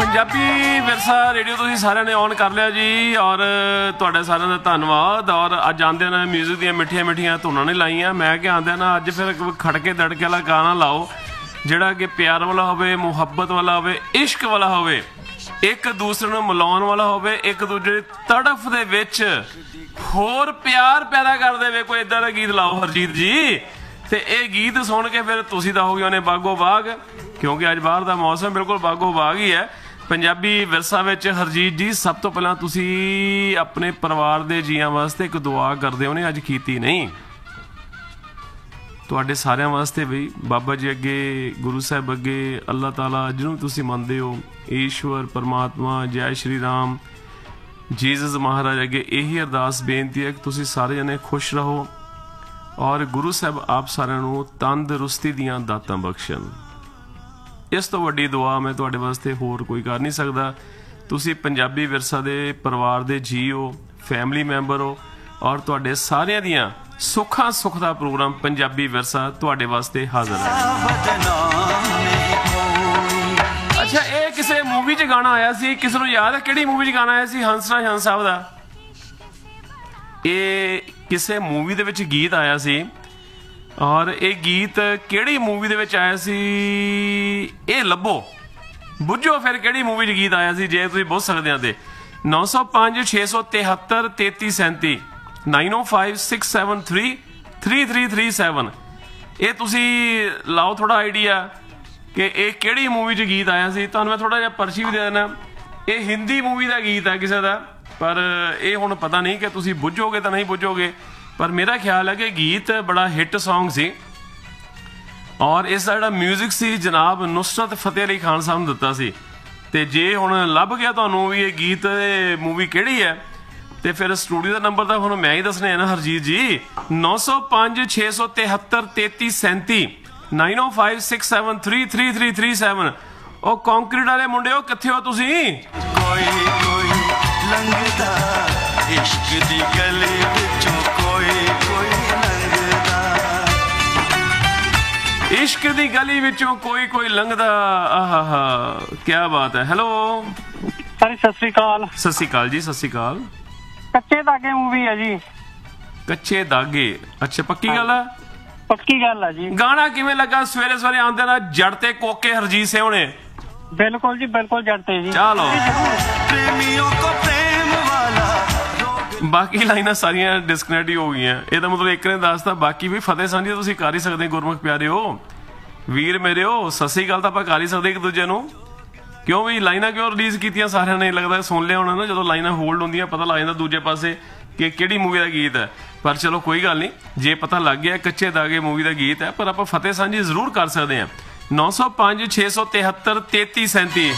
ਪੰਜਾਬੀ ਵਿਰਸਾ ਰੇਡੀਓ ਤੁਸੀਂ ਸਾਰਿਆਂ ਨੇ ਔਨ ਕਰ ਲਿਆ ਜੀ ਔਰ ਤੁਹਾਡੇ ਸਾਰਿਆਂ ਦਾ ਧੰਨਵਾਦ। ਔਰ ਅੱਜ ਆਉਂਦਿਆਂ ਨੇ ਮਿਊਜ਼ਿਕ ਦੀਆਂ ਮਿੱਠੀਆਂ ਮਿੱਠੀਆਂ ਧੁਨਾਂ ਨੇ ਲਾਈਆਂ। ਮੈਂ ਕਿ ਆਉਂਦਿਆਂ ਨਾ ਅੱਜ ਫਿਰ ਖੜਕੇ ਦੜਕੇ ਵਾਲਾ ਗਾਣਾ ਲਾਓ ਜਿਹੜਾ ਕਿ ਪਿਆਰ ਵਾਲਾ ਹੋਵੇ, ਮੁਹੱਬਤ ਵਾਲਾ ਹੋਵੇ, ਇਸ਼ਕ ਵਾਲਾ ਹੋਵੇ, ਇੱਕ ਦੂਸਰੇ ਨੂੰ ਮਿਲਾਉਣ ਵਾਲਾ ਹੋਵੇ, ਇੱਕ ਦੂਜੇ ਤੜਫ ਦੇ ਵਿੱਚ ਹੋਰ ਪਿਆਰ ਪੈਦਾ ਕਰ ਦੇਵੇ। ਕੋਈ ਇਦਾਂ ਦਾ ਗੀਤ ਲਾਓ ਹਰਜੀਤ ਜੀ। ਤੇ ਇਹ ਗੀਤ ਸੁਣ ਕੇ ਫਿਰ ਤੁਸੀਂ ਤਾਂ ਹੋ ਗਏ ਉਹਨੇ ਬਾਗੋ ਬਾਗ, ਕਿਉਂਕਿ ਅੱਜ ਬਾਹਰ ਦਾ ਮੌਸਮ ਬਿਲਕੁਲ ਬਾਗੋ ਬਾਗ ਹੀ ਹੈ। ਪੰਜਾਬੀ ਵਿਰਸਾ ਵਿੱਚ ਹਰਜੀਤ ਜੀ ਸਭ ਤੋਂ ਪਹਿਲਾਂ ਤੁਸੀਂ ਆਪਣੇ ਪਰਿਵਾਰ ਦੇ ਜੀਆਂ ਵਾਸਤੇ ਇੱਕ ਦੁਆ ਕਰਦੇ ਹੋ ਨੇ, ਅੱਜ ਕੀਤੀ ਨਹੀਂ। ਤੁਹਾਡੇ ਸਾਰਿਆਂ ਵਾਸਤੇ ਵੀ ਬਾਬਾ ਜੀ ਅੱਗੇ, ਗੁਰੂ ਸਾਹਿਬ ਅੱਗੇ, ਅੱਲਾਹ ਤਾਲਾ ਜਿਹਨੂੰ ਤੁਸੀਂ ਮੰਨਦੇ ਹੋ, ਈਸ਼ਵਰ ਪਰਮਾਤਮਾ, ਜੈ ਸ਼੍ਰੀ ਰਾਮ, ਜੀਸਸ ਮਹਾਰਾਜ ਅੱਗੇ ਇਹੀ ਅਰਦਾਸ ਬੇਨਤੀ ਹੈ ਕਿ ਤੁਸੀਂ ਸਾਰੇ ਜਣੇ ਖੁਸ਼ ਰਹੋ ਔਰ ਗੁਰੂ ਸਾਹਿਬ ਆਪ ਸਾਰਿਆਂ ਨੂੰ ਤੰਦਰੁਸਤੀ ਦੀਆਂ ਦਾਤਾਂ ਬਖਸ਼ਣ। ਇਸ ਤੋਂ ਵੱਡੀ ਦੁਆ ਮੈਂ ਤੁਹਾਡੇ ਵਾਸਤੇ ਹੋਰ ਕੋਈ ਕਰ ਨਹੀਂ ਸਕਦਾ। ਤੁਸੀਂ ਪੰਜਾਬੀ ਵਿਰਸਾ ਦੇ ਪਰਿਵਾਰ ਦੇ ਜੀ ਹੋ, ਫੈਮਿਲੀ ਮੈਂਬਰ ਹੋ ਔਰ ਤੁਹਾਡੇ ਸਾਰਿਆਂ ਦੀਆਂ ਸੁੱਖਾਂ ਸੁੱਖ ਦਾ ਪ੍ਰੋਗਰਾਮ ਪੰਜਾਬੀ ਵਿਰਸਾ ਤੁਹਾਡੇ ਵਾਸਤੇ ਹਾਜ਼ਰ ਹੈ। ਅੱਛਾ, ਇਹ ਕਿਸੇ ਮੂਵੀ 'ਚ ਗਾਣਾ ਆਇਆ ਸੀ, ਕਿਸੇ ਨੂੰ ਯਾਦ ਹੈ ਕਿਹੜੀ ਮੂਵੀ 'ਚ ਗਾਣਾ ਆਇਆ ਸੀ? ਹੰਸਰਾਜ ਹੰਸ ਸਾਹਿਬ ਦਾ ਇਹ ਕਿਸੇ ਮੂਵੀ ਦੇ ਵਿੱਚ ਗੀਤ ਆਇਆ ਸੀ ਔਰ ਇਹ ਗੀਤ ਕਿਹੜੀ ਮੂਵੀ ਦੇ ਵਿੱਚ ਆਇਆ ਸੀ? ਇਹ ਲੱਭੋ, ਬੁੱਝੋ ਫਿਰ ਕਿਹੜੀ ਮੂਵੀ 'ਚ ਗੀਤ ਆਇਆ ਸੀ। ਜੇ ਤੁਸੀਂ ਬੁੱਝ ਸਕਦੇ ਆ ਤੇ 905 673 3337 9056733337 ਇਹ ਤੁਸੀਂ ਲਾਓ ਥੋੜਾ ਆਈਡੀਆ ਕਿ ਇਹ ਕਿਹੜੀ ਮੂਵੀ 'ਚ ਗੀਤ ਆਇਆ ਸੀ। ਤੁਹਾਨੂੰ ਮੈਂ ਥੋੜਾ ਜਿਹਾ ਪਰਚੀ ਵੀ ਦੇ ਦੇਣਾ। ਇਹ ਹਿੰਦੀ ਮੂਵੀ ਦਾ ਗੀਤ ਹੈ ਕਿਸੇ ਦਾ, ਪਰ ਇਹ ਹੁਣ ਪਤਾ ਨਹੀਂ ਕਿ ਤੁਸੀਂ ਬੁੱਝੋਗੇ ਤਾਂ ਨਹੀਂ ਬੁੱਝੋਗੇ, ਪਰ ਮੇਰਾ ਖਿਆਲ ਹੈ ਕਿ ਗੀਤ ਬੜਾ ਹਿੱਟ ਸੌਂਗ ਸੀ ਔਰ ਇਸ ਦਾ ਜਿਹੜਾ ਮਿਊਜ਼ਿਕ ਸੀ ਜਨਾਬ ਨੁਸਰਤ ਫਤਿਹ ਅਲੀ ਖਾਨ ਸਾਹਿਬ ਨੂੰ ਦਿੱਤਾ ਸੀ। ਤੇ ਜੇ ਹੁਣ ਲੱਭ ਗਿਆ ਤੁਹਾਨੂੰ ਵੀ ਇਹ ਗੀਤ ਮੂਵੀ ਕਿਹੜੀ ਹੈ ਤੇ ਫਿਰ ਸਟੂਡੀਓ ਦਾ ਨੰਬਰ ਤਾਂ ਹੁਣ ਮੈਂ ਹੀ ਦੱਸਣਾ ਹੈ ਨਾ ਹਰਜੀਤ ਜੀ। 905 673 3337 9056733337। ਉਹ ਕੰਕਰੀਟ ਵਾਲੇ ਮੁੰਡਿਓ ਕਿੱਥੇ ਹੋ ਤੁਸੀਂ? ਕੋਈ ਕੋਈ ਲੰਘਦਾ ਇਸ਼ਕ ਦੀ ਗਲੀ ਵਿੱਚੋਂ, ਕੋਈ ਕੋਈ ਲੰਘਦਾ ਇਸ਼ਕ ਦੀ ਗਲੀ ਵਿੱਚੋਂ, ਕੋਈ ਕੋਈ ਲੰਘਦਾ। ਆਹਾ ਕੀ ਬਾਤ ਹੈ। ਹੈਲੋ ਸਰ, ਸਤਿ ਸ੍ਰੀ ਅਕਾਲ। ਸਤਿ ਸ਼੍ਰੀ ਅਕਾਲ ਜੀ, ਸਤਿ ਸ਼੍ਰੀ ਅਕਾਲ। ਕੱਚੇ ਧਾਗੇ ਮੂਵੀ ਹੈ ਜੀ। ਕੱਚੇ ਧਾਗੇ, ਅੱਛਾ ਪੱਕੀ ਗੱਲ ਹੈ? ਪੱਕੀ ਗੱਲ ਹੈ ਜੀ। ਗਾਣਾ ਕਿਵੇਂ ਲੱਗਾ? ਸਵੇਰੇ ਸਵੇਰੇ ਆਉਂਦੇ ਨਾ ਜੜ ਤੇ ਕੋਕੇ ਹਰਜੀਤ ਸਿੰਘ ਹੋਣੇ। ਬਿਲਕੁਲ ਜੀ, ਬਿਲਕੁਲ ਜੜਤੇ ਜੀ। ਚਲੋ ਪ੍ਰੇਮੀਆਂ ਕੋ ਪ੍ਰੇਮ ਵਾਲਾ। ਬਾਕੀ ਲਾਈਨਾਂ ਸਾਰੀਆਂ ਡਿਸਕਨੈਕਟ ਹੀ ਹੋ ਗਈਆਂ। ਇਹਦਾ ਮਤਲਬ ਇੱਕ ਨੇ ਦੱਸਤਾ, ਬਾਕੀ ਵੀ ਫਤਿਹ ਸਾਂਝੀ ਤੁਸੀਂ ਕਰ ਹੀ ਸਕਦੇ। ਗੁਰਮੁਖ ਪਿਆਰਿਓ, ਵੀਰ ਮੇਰਿਓ, ਸਤਿ ਸ੍ਰੀ ਅਕਾਲ ਤਾਂ ਆਪਾਂ ਕਰ ਹੀ ਸਕਦੇ ਇੱਕ ਦੂਜੇ ਨੂੰ। ਕਿਉਂ ਵੀ ਲਾਈਨਾਂ ਕਿਉਂ ਰਿਲੀਜ਼ ਕੀਤੀਆਂ ਸਾਰਿਆਂ ਨੇ? ਲੱਗਦਾ ਸੁਣ ਲਿਆ ਹੋਣਾ ਨਾ, ਜਦੋਂ ਲਾਈਨਾਂ ਹੋਲਡ ਹੁੰਦੀਆਂ ਪਤਾ ਲੱਗ ਜਾਂਦਾ ਦੂਜੇ ਪਾਸੇ ਕਿ ਕਿਹੜੀ ਮੂਵੀ ਦਾ ਗੀਤ ਹੈ। ਪਰ ਚਲੋ ਕੋਈ ਗੱਲ ਨਹੀਂ, ਜੇ ਪਤਾ ਲੱਗ ਗਿਆ ਕੱਚੇ ਧਾਗੇ ਮੂਵੀ ਦਾ ਗੀਤ ਹੈ, ਪਰ ਆਪਾਂ ਫਤਿਹ ਸਾਂਝੀ ਜ਼ਰੂਰ ਕਰ ਸਕਦੇ ਹਾਂ। 905 673 3337